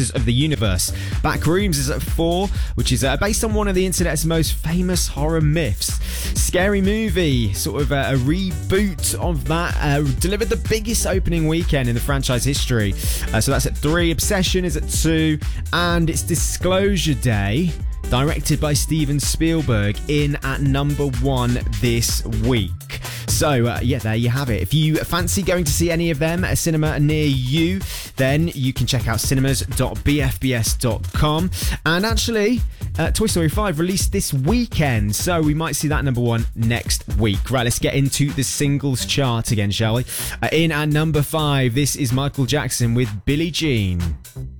Masters of the Universe. Backrooms is at 4, which is based on one of the internet's most famous horror myths. Scary Movie, sort of a reboot of that, delivered the biggest opening weekend in the franchise history. So that's at 3. Obsession is at 2, and it's Disclosure Day, directed by Steven Spielberg, in at number 1 this week. So, there you have it. If you fancy going to see any of them at a cinema near you, then you can check out cinemas.bfbs.com. And actually, Toy Story 5 released this weekend, so we might see that number 1 next week. Right, let's get into the singles chart again, shall we? In at number 5, this is Michael Jackson with Billie Jean.